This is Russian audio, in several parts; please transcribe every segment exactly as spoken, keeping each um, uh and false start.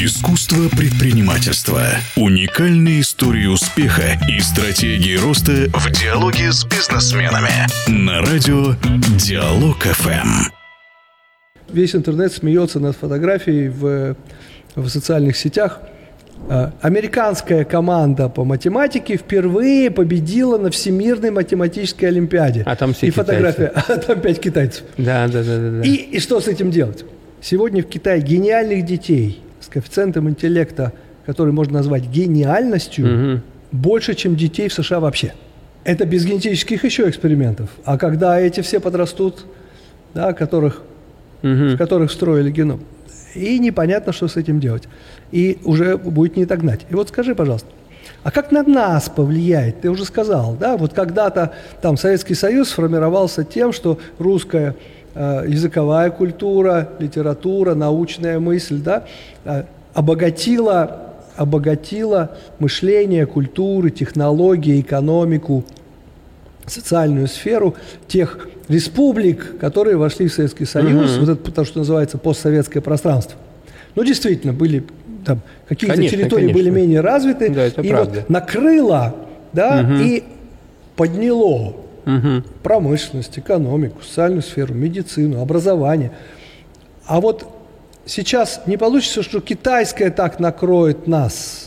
Искусство предпринимательства. Уникальные истории успеха и стратегии роста в диалоге с бизнесменами. На радио Диалог эф эм. Весь интернет смеется над фотографией в, в социальных сетях. Американская команда по математике впервые победила на Всемирной математической олимпиаде. А там все и китайцы. Фотография, а там пять китайцев. Да, да, да, да, да. И, и что с этим делать? Сегодня в Китае гениальных детей с коэффициентом интеллекта, который можно назвать гениальностью, угу. больше, чем детей в США вообще. Это без генетических еще экспериментов. А когда эти все подрастут, да, которых, угу. в которых встроили геном, и непонятно, что с этим делать. И уже будет не догнать. И вот скажи, пожалуйста, а как на нас повлияет? Ты уже сказал, да, вот когда-то там Советский Союз сформировался тем, что русская э, языковая культура, литература, научная мысль, да, э, обогатила, обогатила мышление, культуры, технологии, экономику, социальную сферу тех республик, которые вошли в Советский Союз, uh-huh. вот это то, что называется постсоветское пространство. Ну, действительно, были там какие-то конечно, территории конечно. были менее развиты, да, это и правда. вот накрыло, да, uh-huh. и подняло uh-huh. промышленность, экономику, социальную сферу, медицину, образование. А вот сейчас не получится, что китайское так накроет нас.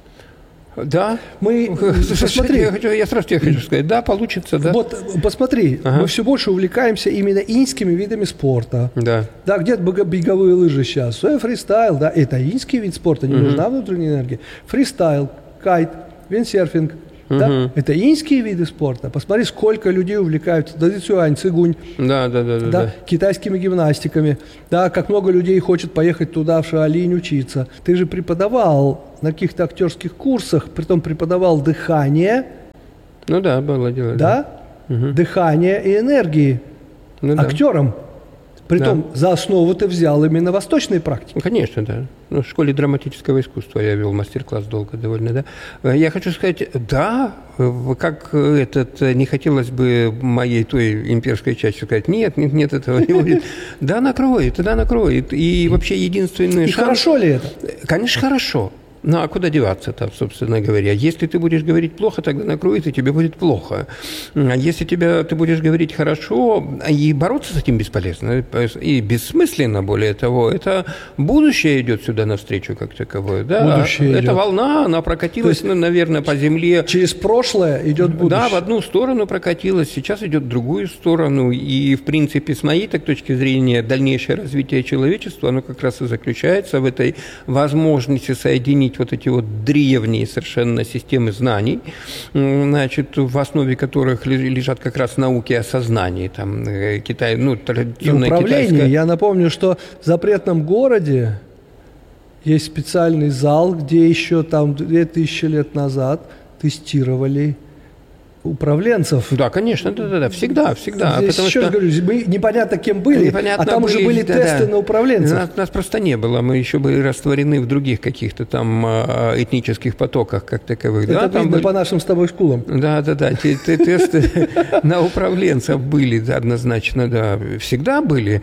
Да, мы, посмотри, я, хочу, я сразу тебе хочу сказать, да, получится, да. Вот, посмотри, ага. мы все больше увлекаемся именно иньскими видами спорта. Да. Да, где-то беговые лыжи сейчас, фристайл, да, это иньский вид спорта, не угу. нужна внутренняя энергия. Фристайл, кайт, виндсерфинг, угу. да, это иньские виды спорта. Посмотри, сколько людей увлекаются дацюань, цигунь, да, да, да, да, да, да. китайскими гимнастиками, да, как много людей хочет поехать туда, в Шаолинь, учиться. Ты же преподавал на каких-то актерских курсах, притом преподавал дыхание. Ну да, было дело. Да? да. Угу. Дыхание и энергии ну, актерам. Да. Притом да. за основу ты взял именно восточные практики. Ну, конечно, да. Ну, в школе драматического искусства я вел мастер-класс долго довольно, да. Я хочу сказать, да, как этот, не хотелось бы моей той имперской части сказать, нет, нет, нет, этого не будет. Да, накроет, да, накроет. И вообще единственный шанс... И хорошо ли это? Конечно, хорошо. Ну, а куда деваться-то, собственно говоря? Если ты будешь говорить плохо, тогда накроет, и тебе будет плохо. А если тебя, ты будешь говорить хорошо, и бороться с этим бесполезно, и бессмысленно, более того, это будущее идет сюда навстречу как таковое. Да? Будущее Эта идет. волна, она прокатилась, ну, наверное, по земле. Через прошлое идет будущее. Да, в одну сторону прокатилась, сейчас идет в другую сторону. И, в принципе, с моей так, точки зрения, дальнейшее развитие человечества, оно как раз и заключается в этой возможности соединить вот эти вот древние совершенно системы знаний, значит, в основе которых лежат как раз науки о сознании, там, Китай, ну, традиционное управление. Китайское. Я напомню, что в запретном городе есть специальный зал, где еще там две тысячи лет назад тестировали управленцев. Да, конечно, да, да, да, всегда, всегда. Здесь еще что... говорю, мы непонятно кем были, непонятно а там были, уже были да, тесты да. на управленцев. Нас, нас просто не было, мы еще были растворены в других каких-то там этнических потоках, как таковых. Это да, видно там были... по нашим с тобой школам. Да, да, да, тесты на управленцев были однозначно, да, всегда были.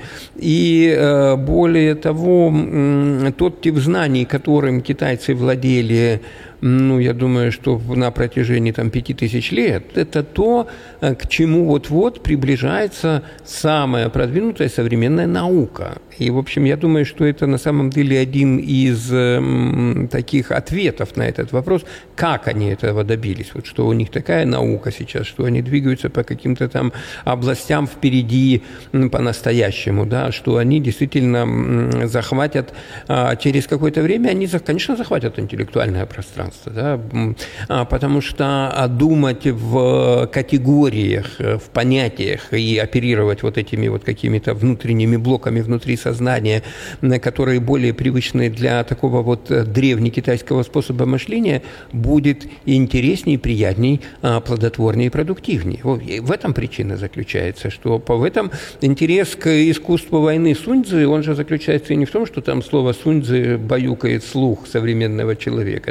И более того, тот тип знаний, которым китайцы владели, ну, я думаю, что на протяжении там пяти тысяч лет, это то, к чему вот-вот приближается самая продвинутая современная наука. И, в общем, я думаю, что это на самом деле один из м, таких ответов на этот вопрос, как они этого добились, вот что у них такая наука сейчас, что они двигаются по каким-то там областям впереди м, по-настоящему, да, что они действительно м, захватят, а, через какое-то время они, конечно, захватят интеллектуальное пространство. Да, потому что думать в категориях, в понятиях и оперировать вот этими вот какими-то внутренними блоками внутри сознания, которые более привычны для такого вот древнекитайского способа мышления, будет интереснее, приятней, плодотворнее и продуктивнее. В этом причина заключается, что в этом интерес к искусству войны Сунь-цзы, он же заключается и не в том, что там слово Сунь-цзы баюкает слух современного человека, да,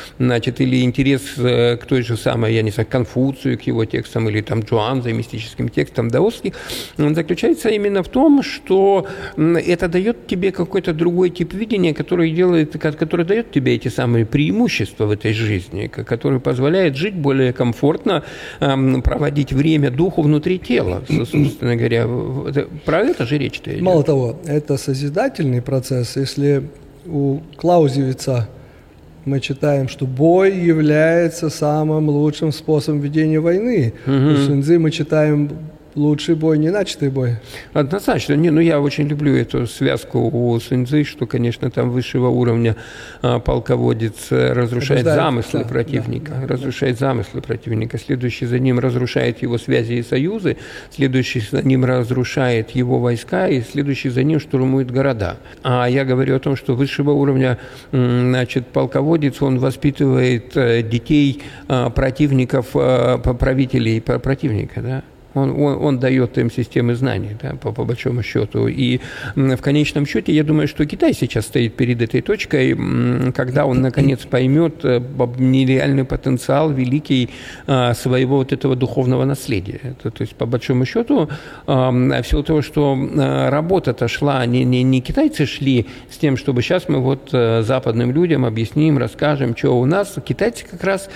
значит, или интерес к той же самой, я не знаю, Конфуцию, к его текстам, или там Джуанзе, мистическим текстам даосских, он заключается именно в том, что это дает тебе какой-то другой тип видения, который делает, который дает тебе эти самые преимущества в этой жизни, который позволяет жить более комфортно, проводить время духу внутри тела, собственно говоря. Про это же речь-то идет. Мало того, это созидательный процесс. Если у Клаузевица мы читаем, что бой является самым лучшим способом ведения войны, угу. У Суньцзы мы читаем лучший бой, не начатый бой. Однозначно. Не, ну я очень люблю эту связку у Суньцзы, что, конечно, там высшего уровня а, полководец разрушает Побеждает, замыслы да, противника, да, да, разрушает да. замыслы противника, следующий за ним разрушает его связи и союзы, следующий за ним разрушает его войска, и следующий за ним штурмует города. А я говорю о том, что высшего уровня, значит, полководец, он воспитывает детей противников, правителей противника, да. Он, он, он дает им системы знаний, да, по, по большому счету. И в конечном счете, я думаю, что Китай сейчас стоит перед этой точкой, когда он, наконец, поймет нереальный потенциал великий своего вот этого духовного наследия. Это, то есть, по большому счету, в силу того, что работа-то шла, не, не, не китайцы шли с тем, чтобы сейчас мы вот западным людям объясним, расскажем, что у нас. Китайцы как раз,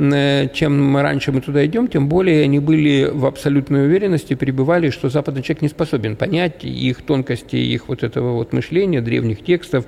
чем раньше мы туда идем, тем более они были в абсолютно уверенности пребывали, что западный человек не способен понять их тонкости, их вот этого вот мышления, древних текстов,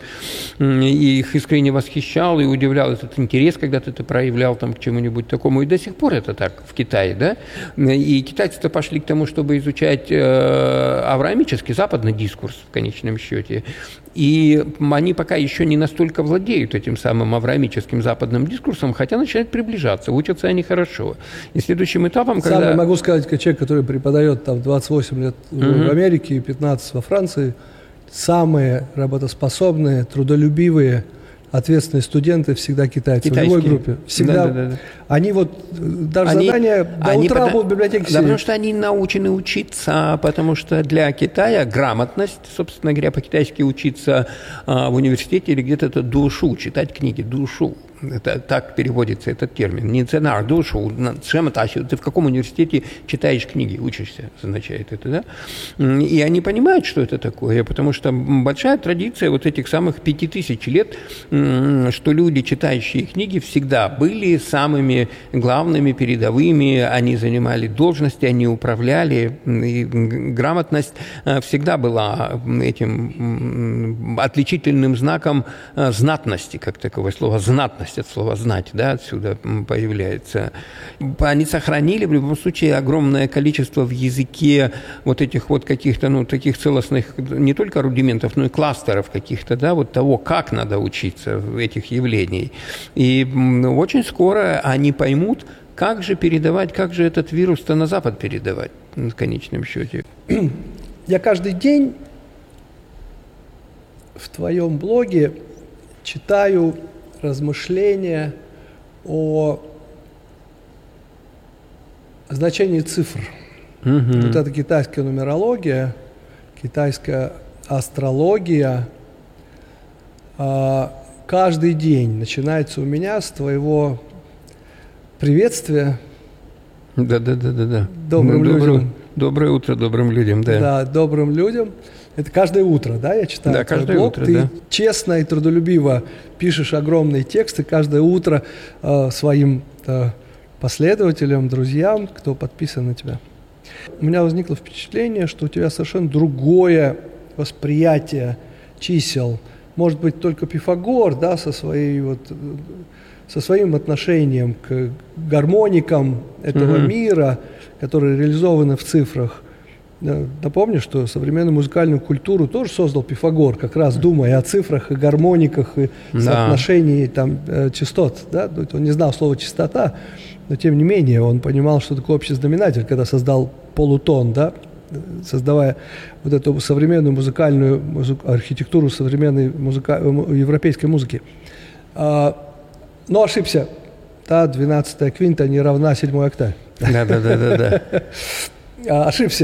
и их искренне восхищал и удивлял этот интерес, когда ты это проявлял там к чему-нибудь такому. И до сих пор это так в Китае, да? И китайцы-то пошли к тому, чтобы изучать авраамический западный дискурс в конечном счете. И они пока еще не настолько владеют этим самым авраамическим западным дискурсом, хотя начинают приближаться, учатся они хорошо. И следующим этапом, когда... Сам могу сказать, как человек, который преподает там двадцать восемь лет mm-hmm. в Америке и пятнадцать во Франции, самые работоспособные, трудолюбивые, ответственные студенты всегда китайцы. Китайские. В любой группе. Всегда. Да, да, да. Они вот даже они, задания до они утра будут в библиотеке да, сидеть. Потому что они научены учиться, потому что для Китая грамотность, собственно говоря, по-китайски учиться а, в университете или где-то это душу, читать книги, душу. Это, так переводится этот термин. Не ценар, душу, ты в каком университете читаешь книги, учишься, означает это, да? И они понимают, что это такое, потому что большая традиция вот этих самых пяти тысяч лет, что люди, читающие книги, всегда были самыми главными, передовыми, они занимали должности, они управляли, и грамотность всегда была этим отличительным знаком знатности, как таковое слово, знатность. От слова «знать», да, отсюда появляется. Они сохранили в любом случае огромное количество в языке вот этих вот каких-то, ну, таких целостных, не только рудиментов, но и кластеров каких-то, да, вот того, как надо учиться этих явлений. И очень скоро они поймут, как же передавать, как же этот вирус-то на Запад передавать в конечном счете. Я каждый день в твоем блоге читаю размышления о значении цифр. Mm-hmm. Вот это китайская нумерология, китайская астрология. Каждый день начинается у меня с твоего приветствия. Да-да-да-да. Добрым ну, людям. Доброе, доброе утро добрым людям, да. Да, добрым людям. Это каждое утро, да, я читаю да, твой каждое блог. Утро, ты да. честно и трудолюбиво пишешь огромные тексты каждое утро э, своим э, последователям, друзьям, кто подписан на тебя. У меня возникло впечатление, что у тебя совершенно другое восприятие чисел. Может быть, только Пифагор, да, со своей вот, со своим отношением к гармоникам этого mm-hmm. мира, которые реализованы в цифрах. Напомню, что современную музыкальную культуру тоже создал Пифагор, как раз думая о цифрах и гармониках и да. соотношении там, частот. Да? Он не знал слова частота, но тем не менее он понимал, что такое общий знаменатель, когда создал полутон, да? Создавая вот эту современную музыкальную музык, архитектуру современной музыка, европейской музыки. А, но ошибся. Да, двенадцатая квинта не равна седьмой октаве. Да-да-да. Ошибся.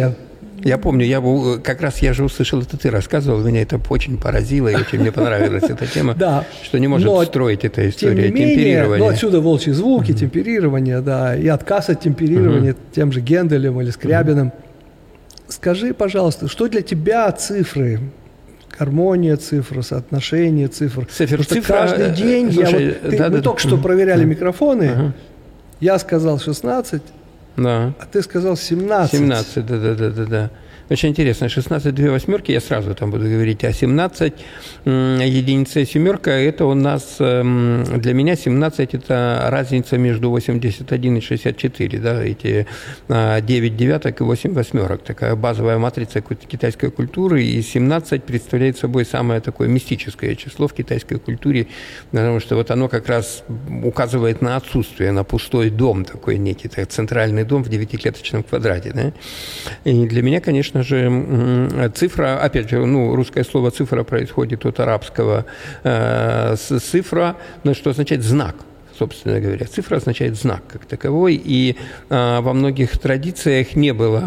Я помню, я был, как раз я же услышал, это ты рассказывал, меня это очень поразило, и очень мне понравилась эта тема, да, что не может но, строить эта история тем не менее, темперирования. Ну, отсюда волчьи звуки, uh-huh. темперирование, да, и отказ от темперирования uh-huh. тем же Генделем или Скрябиным. Uh-huh. Скажи, пожалуйста, что для тебя цифры? Гармония цифр, соотношение цифр. Цифр, цифра, каждый день слушай, я вот, ты, да, мы да, только да. что проверяли uh-huh. микрофоны, uh-huh. я сказал шестнадцать, да. а ты сказал семнадцать. семнадцать, да-да-да-да. Очень интересно. шестнадцать, две восьмерки, я сразу там буду говорить, а семнадцать, единица семерка, это у нас, для меня семнадцать – это разница между восемьдесят один и шестьдесят четыре, да, эти девять девяток и восемь восьмерок, такая базовая матрица китайской культуры, и семнадцать представляет собой самое такое мистическое число в китайской культуре, потому что вот оно как раз указывает на отсутствие, на пустой дом такой некий, так, центральный дом в девятиклеточном квадрате, да. И для меня, конечно же, цифра, опять же, ну, русское слово «цифра» происходит от арабского э, цифра, ну, что означает «знак». Собственно говоря, цифра означает знак как таковой, и а, во многих традициях не было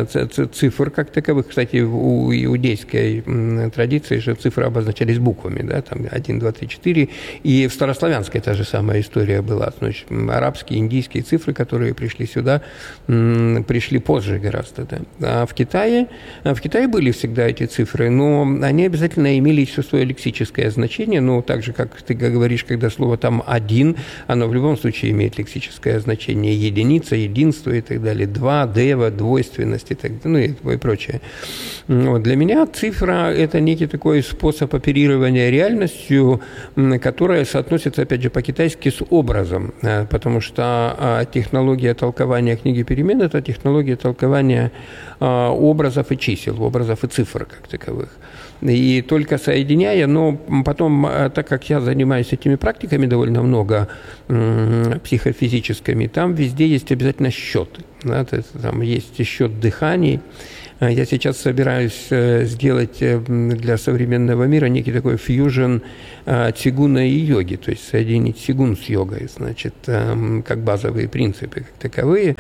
цифр как таковых. Кстати, у иудейской традиции же цифры обозначались буквами, да, там один, два, три, четыре, и в старославянской та же самая история была. Значит, арабские, индийские цифры, которые пришли сюда, пришли позже гораздо. Да. А в Китае, в Китае были всегда эти цифры, но они обязательно имели еще свое лексическое значение, ну, так же, как ты говоришь, когда слово там «один», оно в любом случае имеет лексическое значение: единица, единство и так далее, два, дева, двойственность и так далее, ну и, и прочее. Вот. Для меня цифра – это некий такой способ оперирования реальностью, которая соотносится, опять же, по-китайски с образом, потому что технология толкования книги перемен – это технология толкования образов и чисел, образов и цифр как таковых. И только соединяя, но потом, так как я занимаюсь этими практиками довольно много, психофизическими, там везде есть обязательно счеты. Да, там есть счет дыханий. Я сейчас собираюсь сделать для современного мира некий такой фьюжн цигуна и йоги, то есть соединить цигун с йогой, значит, как базовые принципы, как таковые,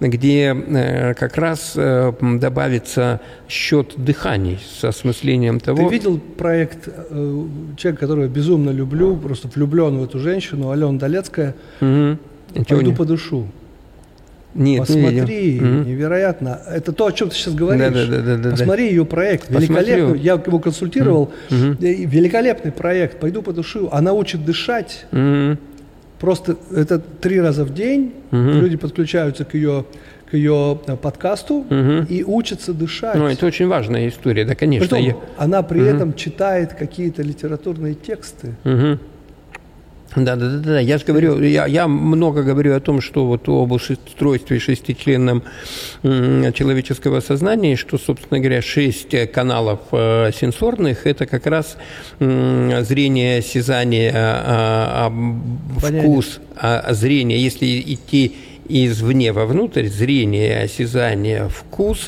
где как раз добавится счет дыханий с осмыслением того... Ты видел проект человека, которого я безумно люблю, просто влюблен в эту женщину, Алена Долецкая, угу. «Пойду не... подышу». Нет, посмотри, не невероятно. Это то, о чем ты сейчас говоришь. Да, да, да, да, посмотри да. ее проект. Великолепный. Я его консультировал. Mm-hmm. Великолепный проект. «Пойду подышу». Она учит дышать. Mm-hmm. Просто это три раза в день. Mm-hmm. Люди подключаются к ее, к ее подкасту mm-hmm. и учатся дышать. Ну, это очень важная история, да, конечно. Притом, я... она при mm-hmm. этом читает какие-то литературные тексты. Mm-hmm. Да, да, да, да. Я же говорю, я, я много говорю о том, что вот об устройстве шестичленном человеческого сознания, что, собственно говоря, шесть каналов сенсорных – это как раз зрение, осязание, вкус, зрение. Если идти извне вовнутрь, зрение, осязание, вкус,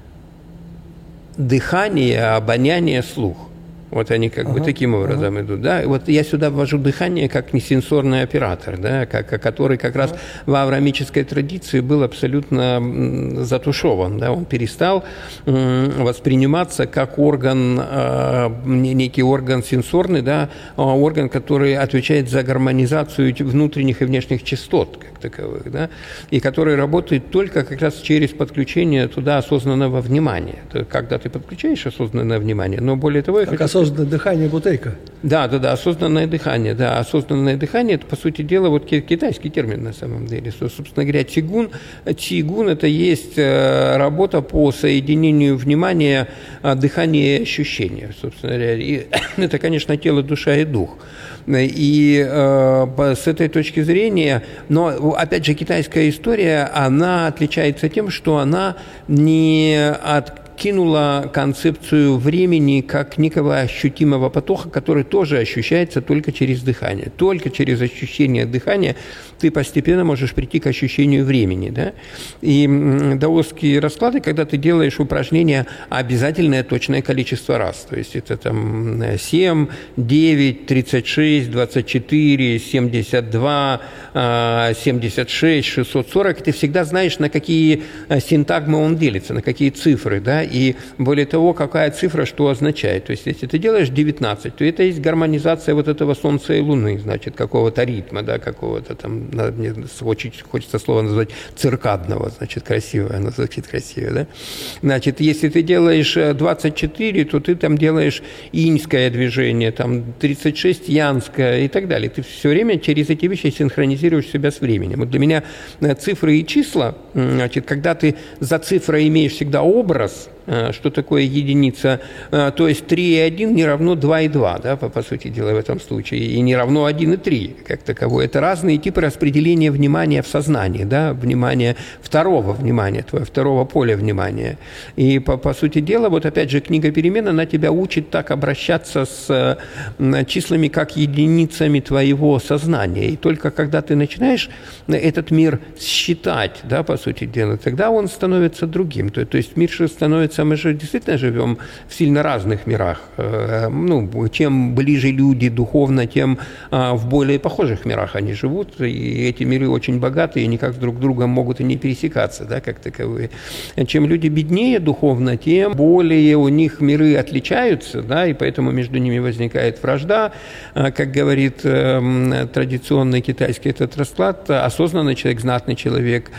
дыхание, обоняние, слух. Вот они как ага, бы таким образом ага. идут. Да? Вот я сюда ввожу дыхание как несенсорный оператор, да? как, который как раз ага. в авраамической традиции был абсолютно затушеван. Да? Он перестал восприниматься как орган, некий орган сенсорный, да? Орган, который отвечает за гармонизацию внутренних и внешних частот как таковых, да? И который работает только как раз через подключение туда осознанного внимания. Когда ты подключаешь осознанное внимание, но более того... я как хочу... осознанное дыхание Бутейко. Да, да, да, осознанное дыхание, да, осознанное дыхание, это, по сути дела, вот китайский термин на самом деле. Собственно говоря, цигун, цигун – это есть работа по соединению внимания, дыхания и ощущения, собственно говоря. И это, конечно, тело, душа и дух. И э, с этой точки зрения, но, опять же, китайская история, она отличается тем, что она не от кинула концепцию времени как некого ощутимого потока, который тоже ощущается только через дыхание. Только через ощущение дыхания ты постепенно можешь прийти к ощущению времени. Да? И даосские расклады, когда ты делаешь упражнения, обязательное точное количество раз. То есть это там семь, девять, тридцать шесть, двадцать четыре, семьдесят два, семьдесят шесть, шестьсот сорок. Ты всегда знаешь, на какие синтагмы он делится, на какие цифры. Да? И более того, какая цифра что означает. То есть если ты делаешь девятнадцать, то это есть гармонизация вот этого Солнца и Луны, значит, какого-то ритма, да, какого-то там, мне очень хочется слово назвать циркадного, значит, красивое, оно звучит красиво, да? Значит, если ты делаешь двадцать четыре, то ты там делаешь иньское движение, там тридцать шесть янское и так далее. Ты все время через эти вещи синхронизируешь себя с временем. Вот для меня цифры и числа, значит, когда ты за цифрой имеешь всегда образ, что такое единица, то есть три и один не равно два и два, да, по, по сути дела в этом случае, и не равно один и три, как таковое. Это разные типы распределения внимания в сознании, да, внимания второго внимания, твоего второго поля внимания. И по, по сути дела, вот опять же, книга «Перемен», она тебя учит так обращаться с числами, как единицами твоего сознания. И только когда ты начинаешь этот мир считать, да, по сути дела, тогда он становится другим. То, то есть мир же становится. Мы же действительно живем в сильно разных мирах. Ну, чем ближе люди духовно, тем в более похожих мирах они живут. И эти миры очень богатые, и никак друг с другом могут и не пересекаться, да, как таковые. Чем люди беднее духовно, тем более у них миры отличаются, да, и поэтому между ними возникает вражда. Как говорит традиционный китайский этот расклад, осознанный человек, знатный человек,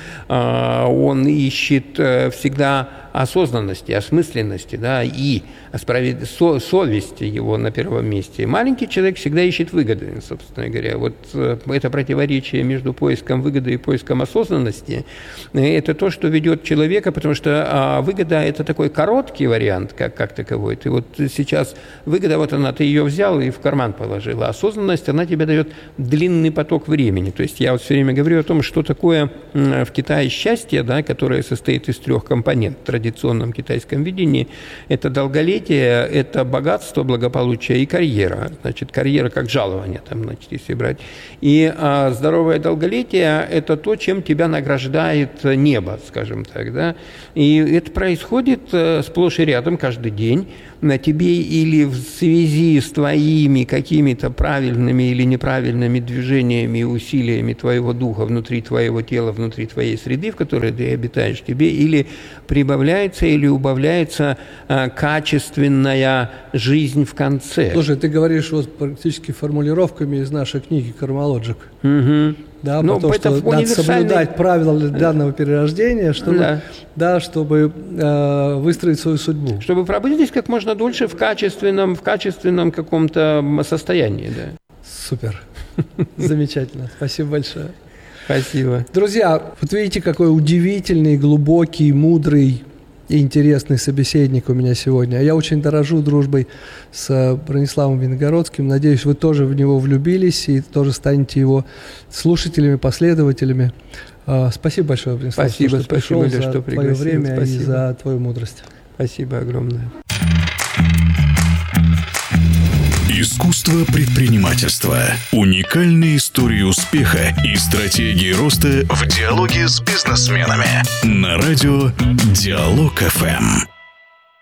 он ищет всегда осознанности, осмысленности, да, и со- совести его на первом месте. Маленький человек всегда ищет выгоды, собственно говоря. Вот это противоречие между поиском выгоды и поиском осознанности, это то, что ведет человека, потому что выгода – это такой короткий вариант, как, как таковой. Ты вот сейчас выгода, вот она, ты ее взял и в карман положил. А осознанность, она тебе дает длинный поток времени. То есть я вот все время говорю о том, что такое в Китае счастье, да, которое состоит из трех компонентов. В традиционном китайском видении это долголетие, это богатство, благополучие и карьера. Значит, карьера как жалование, там, значит, если брать. И а, здоровое долголетие – это то, чем тебя награждает небо, скажем так. Да? И это происходит сплошь и рядом каждый день. На тебе или в связи с твоими какими-то правильными или неправильными движениями и усилиями твоего духа внутри твоего тела, внутри твоей среды, в которой ты обитаешь, тебе или прибавляется, или убавляется а, качественная жизнь в конце. Слушай, ты говоришь вот практически формулировками из нашей книги «Кармалоджик». Угу. Да, ну, потому что надо соблюдать правила данного перерождения, чтобы, да. Да, чтобы э, выстроить свою судьбу. Чтобы пробудить как можно дольше в качественном, в качественном каком-то состоянии. Да. Супер. Замечательно. Спасибо большое. Спасибо. Друзья, вот видите, какой удивительный, глубокий, мудрый и интересный собеседник у меня сегодня. Я очень дорожу дружбой с Брониславом Виногородским. Надеюсь, вы тоже в него влюбились и тоже станете его слушателями, последователями. Спасибо большое, Бронислав, спасибо, что спасибо, пришел, за что твое время спасибо. И за твою мудрость. Спасибо огромное. Искусство предпринимательства. Уникальные истории успеха и стратегии роста в диалоге с бизнесменами. На радио Диалог эф эм.